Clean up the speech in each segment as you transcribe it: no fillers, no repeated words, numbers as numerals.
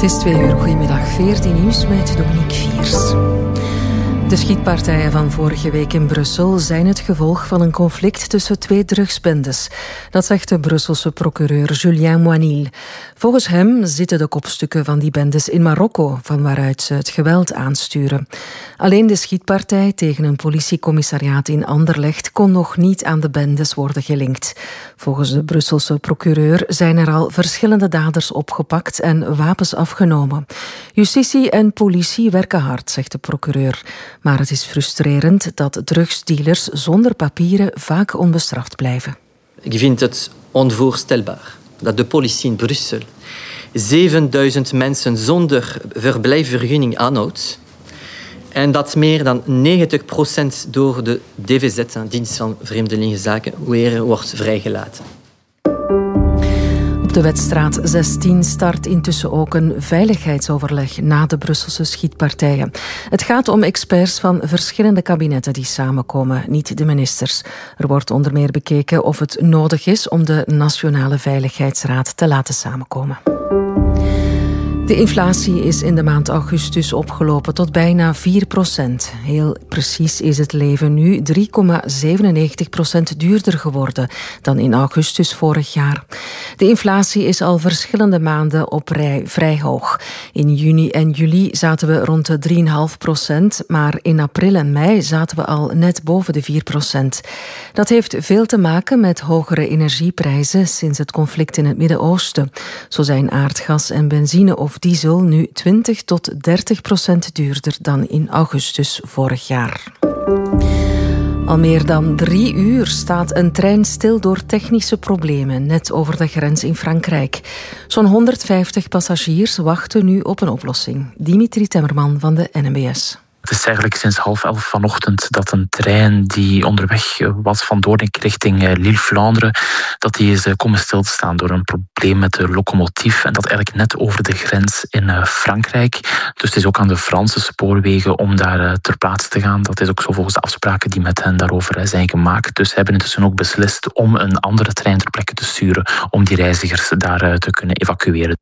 Het is 2 uur. Goedemiddag. 14 nieuws met Dominique Viers. De schietpartijen van vorige week in Brussel zijn het gevolg van een conflict tussen 2 drugsbendes. Dat zegt de Brusselse procureur Julien Moinil. Volgens hem zitten de kopstukken van die bendes in Marokko, van waaruit ze het geweld aansturen. Alleen de schietpartij tegen een politiecommissariaat in Anderlecht kon nog niet aan de bendes worden gelinkt. Volgens de Brusselse procureur zijn er al verschillende daders opgepakt en wapens afgenomen. Justitie en politie werken hard, zegt de procureur. Maar het is frustrerend dat drugsdealers zonder papieren vaak onbestraft blijven. Ik vind het onvoorstelbaar dat de politie in Brussel 7000 mensen zonder verblijfsvergunning aanhoudt en dat meer dan 90% door de DVZ, Dienst van Vreemdelingenzaken, weer wordt vrijgelaten. Op de Wetstraat 16 start intussen ook een veiligheidsoverleg na de Brusselse schietpartijen. Het gaat om experts van verschillende kabinetten die samenkomen, niet de ministers. Er wordt onder meer bekeken of het nodig is om de Nationale Veiligheidsraad te laten samenkomen. De inflatie is in de maand augustus opgelopen tot bijna 4%. Heel precies is het leven nu 3,97% duurder geworden dan in augustus vorig jaar. De inflatie is al verschillende maanden op rij vrij hoog. In juni en juli zaten we rond de 3,5%, maar in april en mei zaten we al net boven de 4%. Dat heeft veel te maken met hogere energieprijzen sinds het conflict in het Midden-Oosten. Zo zijn aardgas en benzine of diesel nu 20 tot 30% duurder dan in augustus vorig jaar. Al meer dan 3 uur staat een trein stil door technische problemen net over de grens in Frankrijk. Zo'n 150 passagiers wachten nu op een oplossing. Dimitri Temmerman van de NMBS. Het is eigenlijk sinds 10:30 vanochtend dat een trein die onderweg was van Doornik richting Lille-Vlaanderen, dat die is komen stil te staan door een probleem met de locomotief. En dat eigenlijk net over de grens in Frankrijk. Dus het is ook aan de Franse spoorwegen om daar ter plaatse te gaan. Dat is ook zo volgens de afspraken die met hen daarover zijn gemaakt. Dus ze hebben intussen ook beslist om een andere trein ter plekke te sturen om die reizigers daar te kunnen evacueren.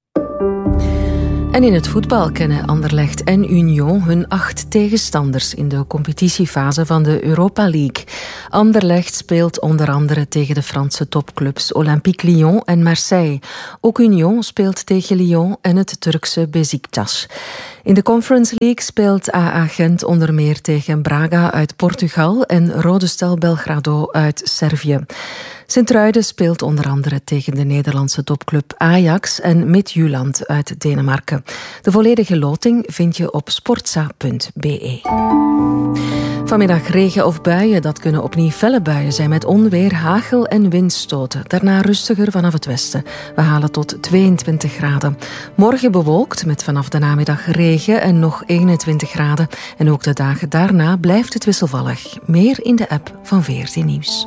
En in het voetbal kennen Anderlecht en Union hun 8 tegenstanders in de competitiefase van de Europa League. Anderlecht speelt onder andere tegen de Franse topclubs Olympique Lyon en Marseille. Ook Union speelt tegen Lyon en het Turkse Beşiktaş. In de Conference League speelt AA Gent onder meer tegen Braga uit Portugal en Rode Stel Belgrado uit Servië. Sint-Truiden speelt onder andere tegen de Nederlandse topclub Ajax en Midtjylland uit Denemarken. De volledige loting vind je op sportza.be. Vanmiddag regen of buien, dat kunnen opnieuw felle buien zijn met onweer, hagel en windstoten. Daarna rustiger vanaf het westen. We halen tot 22 graden. Morgen bewolkt met vanaf de namiddag regen en nog 21 graden. En ook de dagen daarna blijft het wisselvallig. Meer in de app van VRT Nieuws.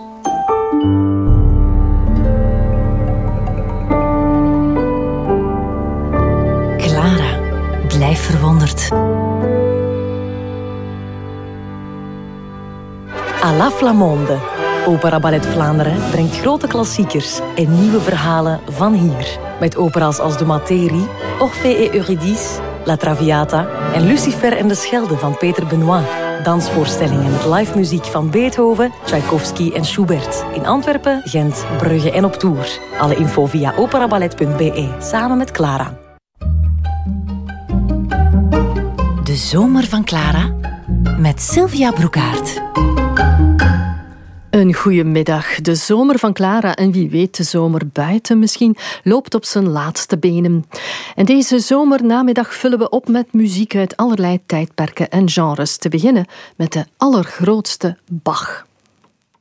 Clara, blijf verwonderd. À la Flamande. Opera Ballet Vlaanderen brengt grote klassiekers en nieuwe verhalen van hier. Met opera's als De Materie, Orphée et Eurydice, La Traviata en Lucifer en de Schelde van Peter Benoit. Dansvoorstellingen met live muziek van Beethoven, Tchaikovsky en Schubert. In Antwerpen, Gent, Brugge en op tour. Alle info via operaballet.be, samen met Clara. De zomer van Clara met Sylvia Broekaert. Een goeiemiddag. De zomer van Clara en wie weet de zomer buiten misschien loopt op zijn laatste benen. En deze zomernamiddag vullen we op met muziek uit allerlei tijdperken en genres. Te beginnen met de allergrootste Bach.